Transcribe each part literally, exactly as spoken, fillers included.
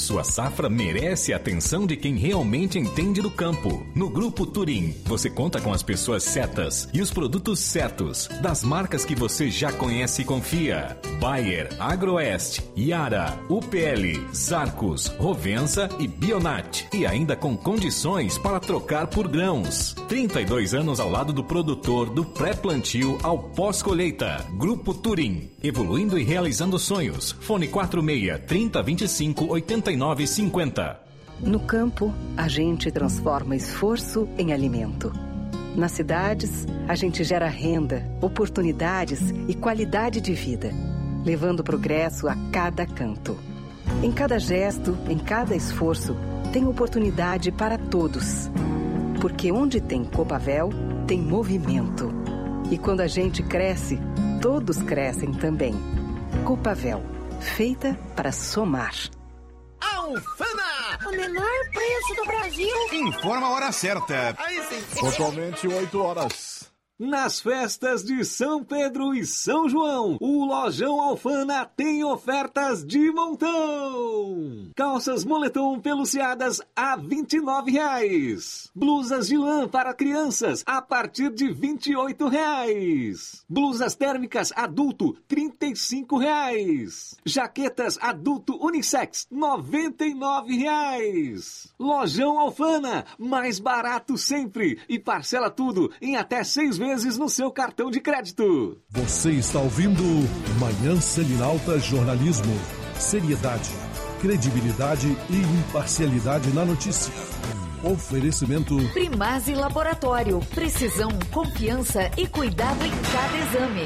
Sua safra merece a atenção de quem realmente entende do campo. No Grupo Turim, você conta com as pessoas certas e os produtos certos, das marcas que você já conhece e confia. Bayer, Agroeste, Yara, U P L, Zarcos, Rovensa e Bionat. E ainda com condições para trocar por grãos. trinta e dois anos ao lado do produtor, do pré-plantio ao pós-colheita. Grupo Turim, evoluindo e realizando sonhos. Fone quatro seis, trinta, vinte e cinco, oitenta e nove, cinquenta. No campo, a gente transforma esforço em alimento. Nas cidades, a gente gera renda, oportunidades e qualidade de vida, levando progresso a cada canto. Em cada gesto, em cada esforço, tem oportunidade para todos. Porque onde tem Copavel, tem movimento. E quando a gente cresce, todos crescem também. Copavel, feita para somar. Alfama! O menor preço do Brasil. Informa a hora certa. Aí sim. Totalmente oito horas. Nas festas de São Pedro e São João, o Lojão Alfana tem ofertas de montão. Calças moletom peluciadas a vinte e nove reais. Blusas de lã para crianças a partir de vinte e oito reais. Blusas térmicas adulto trinta e cinco reais. Jaquetas adulto unissex noventa e nove reais. Lojão Alfana, mais barato sempre e parcela tudo em até seis vezes no seu cartão de crédito. Você está ouvindo Manhã Selinalta Jornalismo. Seriedade, credibilidade e imparcialidade na notícia. Oferecimento Primase Laboratório. Precisão, confiança e cuidado em cada exame.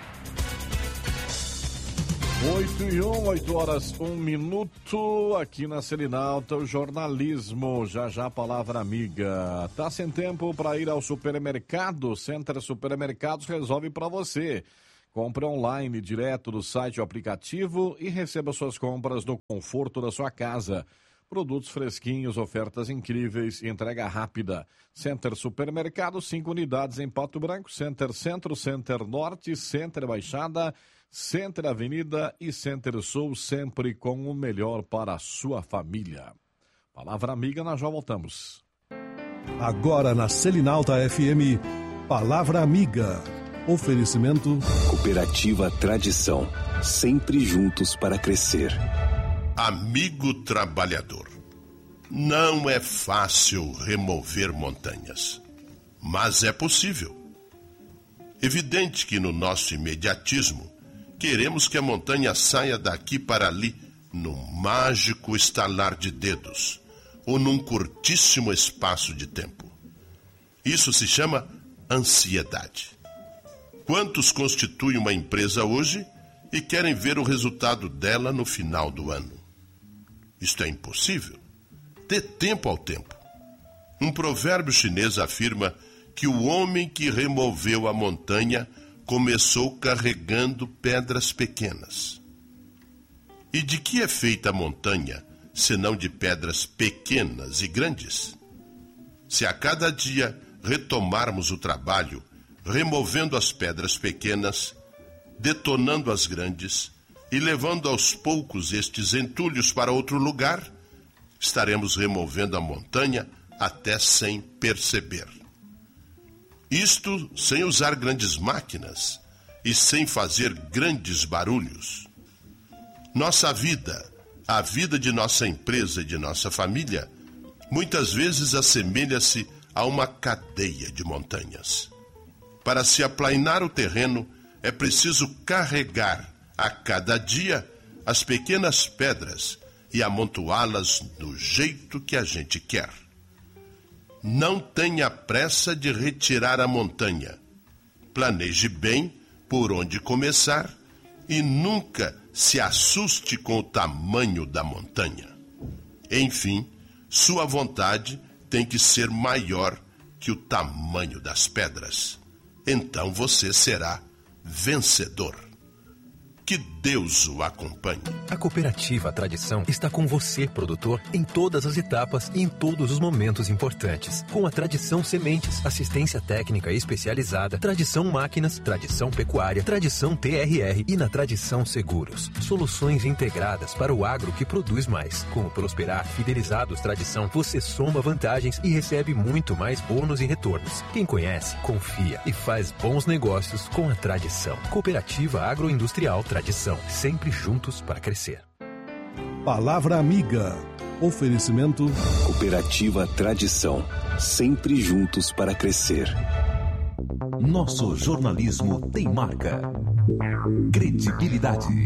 oito e um, oito horas, um minuto, aqui na Selinalta, o jornalismo, já já a palavra amiga. Tá sem tempo para ir ao supermercado? Center Supermercados resolve para você. Compre online, direto do site ou aplicativo e receba suas compras no conforto da sua casa. Produtos fresquinhos, ofertas incríveis, entrega rápida. Center Supermercados, cinco unidades em Pato Branco, Center Centro, Center Norte, Center Baixada, Center Avenida e Center Sul, sempre com o melhor para a sua família. Palavra amiga, nós já voltamos. Agora na Selinalta F M, Palavra Amiga. Oferecimento Cooperativa Tradição, sempre juntos para crescer. Amigo trabalhador, não é fácil remover montanhas, mas é possível. Evidente que no nosso imediatismo, queremos que a montanha saia daqui para ali, num mágico estalar de dedos, ou num curtíssimo espaço de tempo. Isso se chama ansiedade. Quantos constituem uma empresa hoje e querem ver o resultado dela no final do ano? Isto é impossível. Dê tempo ao tempo. Um provérbio chinês afirma que o homem que removeu a montanha começou carregando pedras pequenas. E de que é feita a montanha, senão de pedras pequenas e grandes? Se a cada dia retomarmos o trabalho, removendo as pedras pequenas, detonando as grandes e levando aos poucos estes entulhos para outro lugar, estaremos removendo a montanha até sem perceber. Isto sem usar grandes máquinas e sem fazer grandes barulhos. Nossa vida, a vida de nossa empresa e de nossa família, muitas vezes assemelha-se a uma cadeia de montanhas. Para se aplainar o terreno, é preciso carregar a cada dia as pequenas pedras e amontoá-las do jeito que a gente quer. Não tenha pressa de retirar a montanha. Planeje bem por onde começar e nunca se assuste com o tamanho da montanha. Enfim, sua vontade tem que ser maior que o tamanho das pedras. Então você será vencedor. Que Deus o acompanhe. A Cooperativa Tradição está com você, produtor, em todas as etapas e em todos os momentos importantes. Com a Tradição Sementes, assistência técnica especializada, Tradição Máquinas, Tradição Pecuária, Tradição T R R e na Tradição Seguros. Soluções integradas para o agro que produz mais. Com o Prosperar Fidelizados Tradição, você soma vantagens e recebe muito mais bônus e retornos. Quem conhece, confia e faz bons negócios com a Tradição. Cooperativa Agroindustrial Tradição, sempre juntos para crescer. Palavra amiga. Oferecimento Cooperativa Tradição, sempre juntos para crescer. Nosso jornalismo tem marca, credibilidade.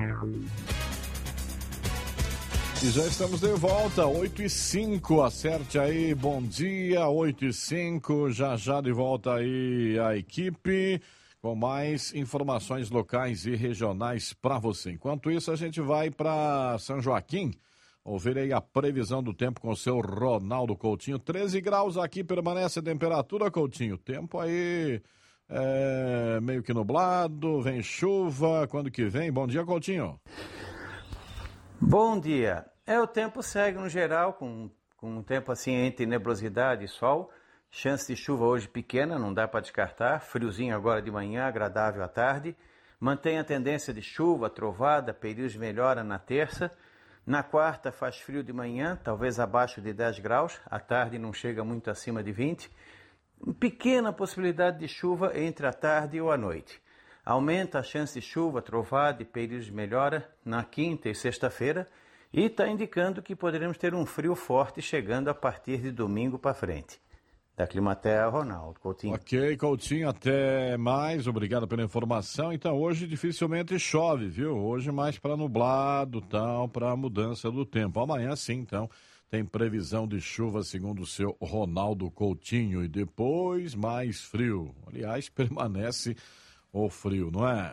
E já estamos de volta, oito e cinco, acerte aí, bom dia, oito e cinco, já já de volta aí a equipe com mais informações locais e regionais para você. Enquanto isso, a gente vai para São Joaquim, ouvir aí a previsão do tempo com o seu Ronaldo Coutinho. treze graus aqui, permanece a temperatura, Coutinho. Tempo aí é, meio que nublado, vem chuva, quando que vem? Bom dia, Coutinho. Bom dia. É, o tempo segue no geral, com, com um tempo assim entre nebulosidade e sol. Chance de chuva hoje pequena, não dá para descartar. Friozinho agora de manhã, agradável à tarde. Mantém a tendência de chuva, trovada, períodos de melhora na terça. Na quarta faz frio de manhã, talvez abaixo de dez graus. À tarde não chega muito acima de vinte. Pequena possibilidade de chuva entre a tarde ou a noite. Aumenta a chance de chuva, trovada e períodos de melhora na quinta e sexta-feira. E está indicando que poderemos ter um frio forte chegando a partir de domingo para frente. Da Climaterra, Ronaldo Coutinho. Ok, Coutinho, até mais. Obrigado pela informação. Então, hoje dificilmente chove, viu? Hoje mais para nublado, tal, para mudança do tempo. Amanhã sim, então, tem previsão de chuva, segundo o seu Ronaldo Coutinho. E depois, mais frio. Aliás, permanece o frio, não é?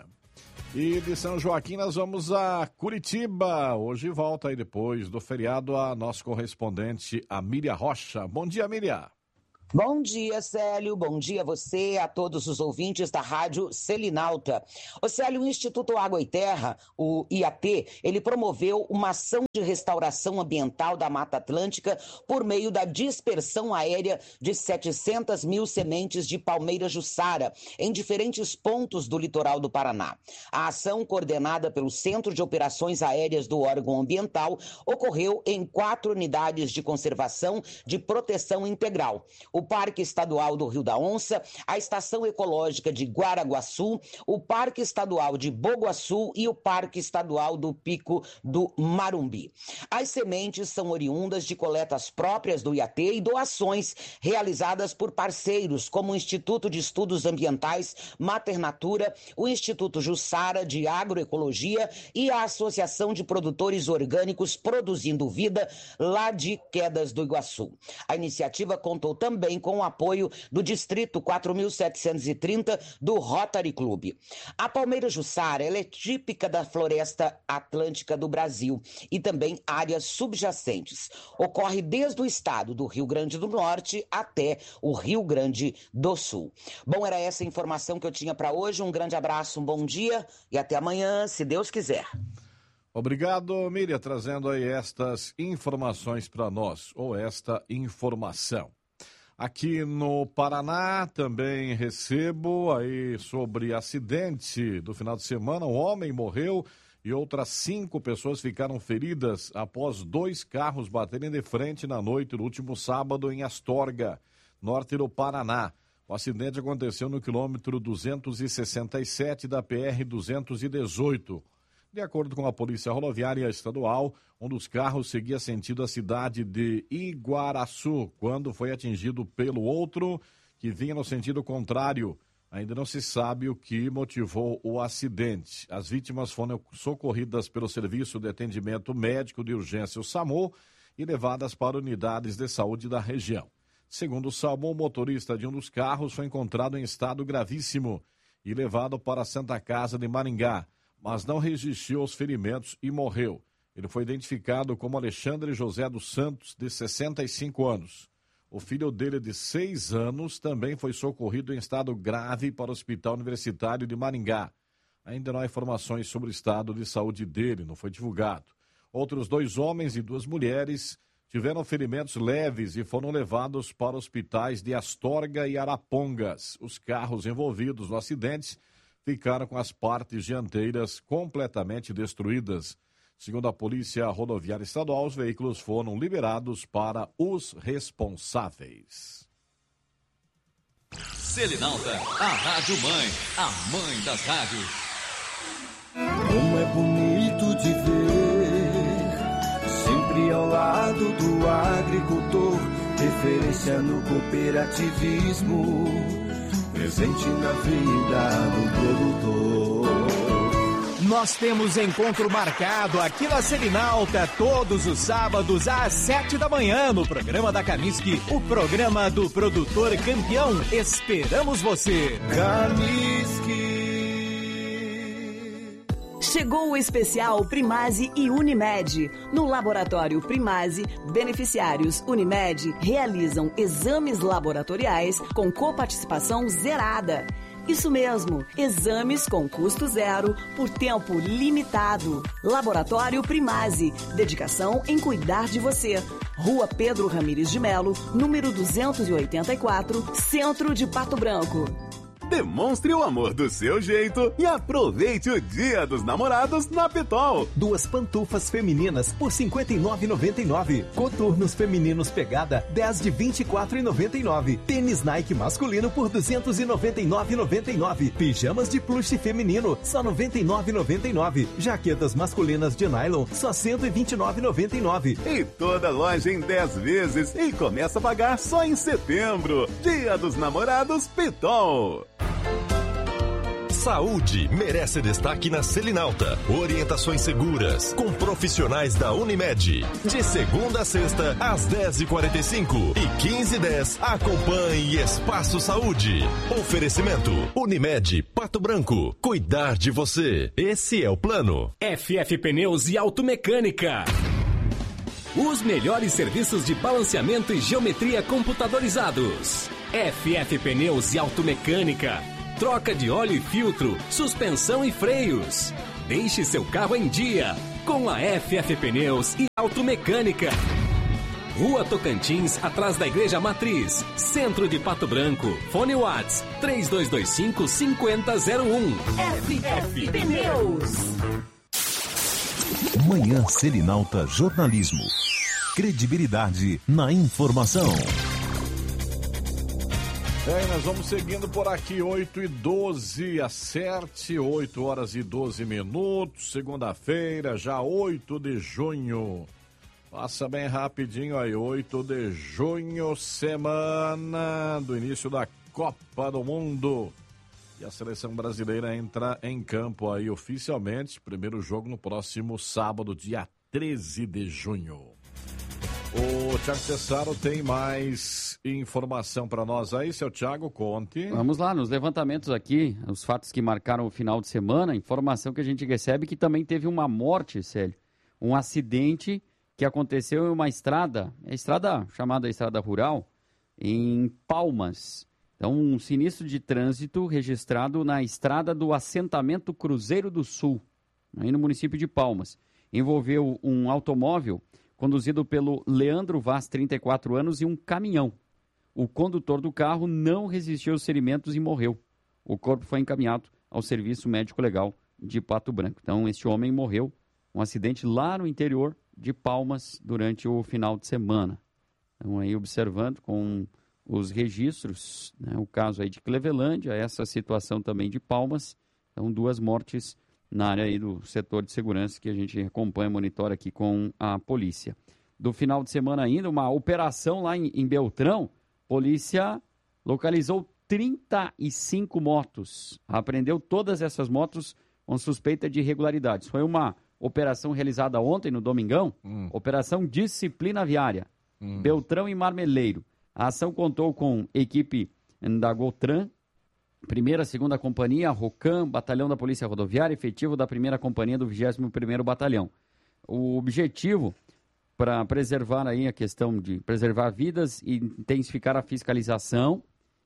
E de São Joaquim nós vamos a Curitiba. Hoje volta aí depois do feriado a nosso correspondente, a Miriam Rocha. Bom dia, Miriam. Bom dia, Célio. Bom dia a você, a todos os ouvintes da Rádio Selinalta. Ô, Célio, o Instituto Água e Terra, o I A T, ele promoveu uma ação de restauração ambiental da Mata Atlântica por meio da dispersão aérea de setecentas mil sementes de palmeira jussara em diferentes pontos do litoral do Paraná. A ação, coordenada pelo Centro de Operações Aéreas do órgão ambiental, ocorreu em quatro unidades de conservação de proteção integral: o Parque Estadual do Rio da Onça, a Estação Ecológica de Guaraguaçu, o Parque Estadual de Boguaçu e o Parque Estadual do Pico do Marumbi. As sementes são oriundas de coletas próprias do I A T e doações realizadas por parceiros como o Instituto de Estudos Ambientais Mater Natura, o Instituto Jussara de Agroecologia e a Associação de Produtores Orgânicos Produzindo Vida, lá de Quedas do Iguaçu. A iniciativa contou também com o apoio do Distrito quatro mil setecentos e trinta do Rotary Club. A palmeira jussara, ela é típica da floresta atlântica do Brasil e também áreas subjacentes. Ocorre desde o estado do Rio Grande do Norte até o Rio Grande do Sul. Bom, era essa a informação que eu tinha para hoje. Um grande abraço, um bom dia e até amanhã, se Deus quiser. Obrigado, Miriam, trazendo aí estas informações para nós, ou esta informação. Aqui no Paraná também recebo aí sobre acidente do final de semana. Um homem morreu e outras cinco pessoas ficaram feridas após dois carros baterem de frente na noite do último sábado em Astorga, norte do Paraná. O acidente aconteceu no quilômetro duzentos e sessenta e sete da P R duzentos e dezoito. De acordo com a Polícia Rodoviária Estadual, um dos carros seguia sentido a cidade de Iguaraçu, quando foi atingido pelo outro, que vinha no sentido contrário. Ainda não se sabe o que motivou o acidente. As vítimas foram socorridas pelo Serviço de Atendimento Médico de Urgência, o SAMU, e levadas para unidades de saúde da região. Segundo o SAMU, o motorista de um dos carros foi encontrado em estado gravíssimo e levado para a Santa Casa de Maringá, mas não resistiu aos ferimentos e morreu. Ele foi identificado como Alexandre José dos Santos, de sessenta e cinco anos. O filho dele, de seis anos, também foi socorrido em estado grave para o Hospital Universitário de Maringá. Ainda não há informações sobre o estado de saúde dele, não foi divulgado. Outros dois homens e duas mulheres tiveram ferimentos leves e foram levados para hospitais de Astorga e Arapongas. Os carros envolvidos no acidente ficaram com as partes dianteiras completamente destruídas. Segundo a Polícia Rodoviária Estadual, os veículos foram liberados para os responsáveis. Selinalta, a Rádio Mãe, a mãe das rádios. Como é bonito de ver, sempre ao lado do agricultor, referência no cooperativismo, presente na vida do produtor. Nós temos encontro marcado aqui na Selinalta todos os sábados às sete da manhã no programa da Camisque, o programa do produtor campeão. Esperamos você. Camisque. Chegou o especial Primase e Unimed. No laboratório Primase, beneficiários Unimed realizam exames laboratoriais com coparticipação zerada. Isso mesmo, exames com custo zero por tempo limitado. Laboratório Primase, dedicação em cuidar de você. Rua Pedro Ramires de Melo, número duzentos e oitenta e quatro, Centro de Pato Branco. Demonstre o amor do seu jeito e aproveite o Dia dos Namorados na Pitol. Duas pantufas femininas por cinquenta e nove reais e noventa e nove centavos. Coturnos femininos pegada dez de vinte e quatro reais e noventa e nove centavos. Tênis Nike masculino por duzentos e noventa e nove reais e noventa e nove centavos. Pijamas de plush feminino só noventa e nove reais e noventa e nove centavos. Jaquetas masculinas de nylon só cento e vinte e nove reais e noventa e nove centavos. E toda loja em dez vezes e começa a pagar só em setembro. Dia dos Namorados Pitol. Saúde merece destaque na Selinalta. Orientações seguras com profissionais da Unimed. De segunda a sexta, às dez e quarenta e cinco e quinze e dez, acompanhe Espaço Saúde. Oferecimento Unimed Pato Branco. Cuidar de você. Esse é o plano. F F Pneus e Automecânica. Os melhores serviços de balanceamento e geometria computadorizados. F F Pneus e Automecânica. Troca de óleo e filtro, suspensão e freios. Deixe seu carro em dia com a F F Pneus e Automecânica. Rua Tocantins, atrás da Igreja Matriz, Centro de Pato Branco. Fone Whats três dois dois cinco, cinco zero zero um. F F Pneus. Manhã Selinalta Jornalismo. Credibilidade na informação. Bem, nós vamos seguindo por aqui, oito e doze, acerte, oito horas e doze minutos, segunda-feira, já oito de junho. Passa bem rapidinho aí, oito de junho, semana do início da Copa do Mundo. E a seleção brasileira entra em campo aí oficialmente, primeiro jogo no próximo sábado, dia treze de junho. O Thiago Tessaro tem mais informação para nós aí, seu Thiago, conte. Vamos lá, nos levantamentos aqui, os fatos que marcaram o final de semana, informação que a gente recebe que também teve uma morte, Célio, um acidente que aconteceu em uma estrada, a estrada chamada Estrada Rural, em Palmas. Então, um sinistro de trânsito registrado na estrada do assentamento Cruzeiro do Sul, aí no município de Palmas. Envolveu um automóvel conduzido pelo Leandro Vaz, trinta e quatro anos, e um caminhão. O condutor do carro não resistiu aos ferimentos e morreu. O corpo foi encaminhado ao Serviço Médico Legal de Pato Branco. Então, este homem morreu, um acidente lá no interior de Palmas durante o final de semana. Então, aí observando com os registros, né, o caso aí de Clevelândia, essa situação também de Palmas. Então, duas mortes na área aí do setor de segurança que a gente acompanha, monitora aqui com a polícia. Do final de semana ainda, uma operação lá em, em Beltrão, polícia localizou trinta e cinco motos, apreendeu todas essas motos com suspeita de irregularidades. Foi uma operação realizada ontem, no domingão, hum. Operação Disciplina Viária, hum. Beltrão e Marmeleiro. A ação contou com equipe da Gotran, primeira, segunda companhia, Rocam, Batalhão da Polícia Rodoviária, efetivo da primeira companhia do vigésimo primeiro Batalhão. O objetivo para preservar aí a questão de preservar vidas e intensificar a fiscalização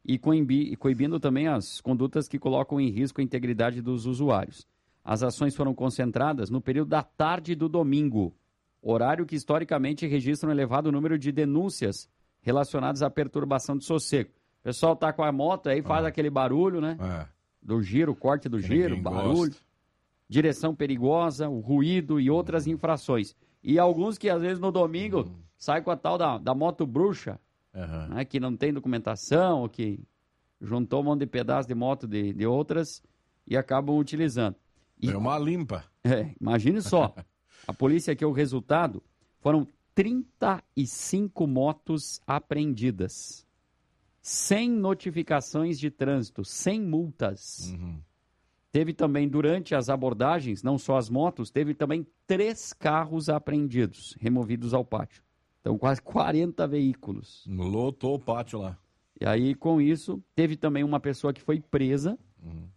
e coibi, coibindo também as condutas que colocam em risco a integridade dos usuários. As ações foram concentradas no período da tarde do domingo, horário que historicamente registra um elevado número de denúncias relacionadas à perturbação de sossego. O pessoal tá com a moto aí, faz ah. aquele barulho, né? É. Do giro, corte do que giro, barulho, gosta. Direção perigosa, o ruído e outras infrações. E alguns que às vezes no domingo uhum. saem com a tal da, da moto bruxa, uhum. né, que não tem documentação, ou que juntou um monte de pedaços de moto de, de outras e acabam utilizando. E, é uma limpa. É, imagine só, a polícia aqui, o resultado, foram trinta e cinco motos apreendidas, cem notificações de trânsito, cem multas. Uhum. Teve também, durante as abordagens, não só as motos, teve também três carros apreendidos, removidos ao pátio. Então, quase quarenta veículos. Lotou o pátio lá. E aí, com isso, teve também uma pessoa que foi presa. Uhum.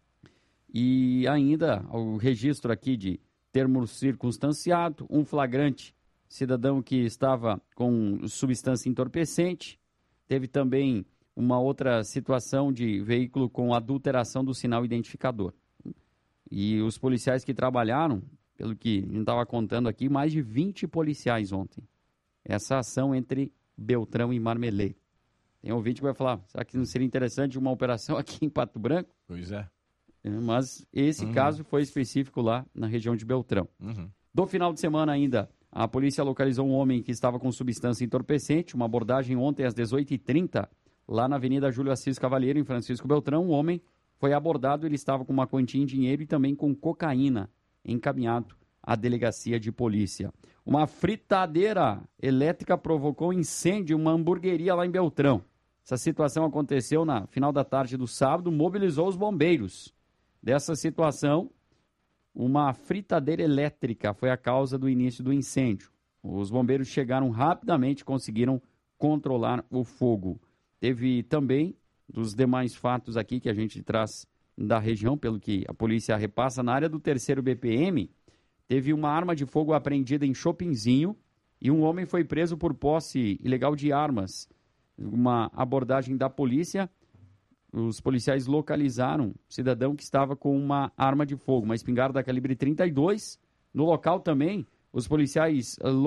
E ainda o registro aqui de termo circunstanciado, um flagrante, cidadão que estava com substância entorpecente. Teve também uma outra situação de veículo com adulteração do sinal identificador. E os policiais que trabalharam, pelo que a gente estava contando aqui, mais de vinte policiais ontem. Essa ação entre Beltrão e Marmeleiro. Tem um ouvinte que vai falar, será que não seria interessante uma operação aqui em Pato Branco? Pois é. Mas esse uhum. caso foi específico lá na região de Beltrão. Uhum. Do final de semana ainda, a polícia localizou um homem que estava com substância entorpecente, uma abordagem ontem às dezoito e trinta, lá na Avenida Júlio Assis Cavalheiro, em Francisco Beltrão. Um homem foi abordado, ele estava com uma quantia em dinheiro e também com cocaína, encaminhado à delegacia de polícia. Uma fritadeira elétrica provocou incêndio em uma hamburgueria lá em Beltrão. Essa situação aconteceu na final da tarde do sábado, mobilizou os bombeiros. Dessa situação, uma fritadeira elétrica foi a causa do início do incêndio. Os bombeiros chegaram rapidamente e conseguiram controlar o fogo. Teve também, dos demais fatos aqui que a gente traz da região, pelo que a polícia repassa, na área do terceiro B P M, teve uma arma de fogo apreendida em Chopinzinho e um homem foi preso por posse ilegal de armas. Uma abordagem da polícia, os policiais localizaram um cidadão que estava com uma arma de fogo, uma espingarda calibre trinta e dois. No local também, os policiais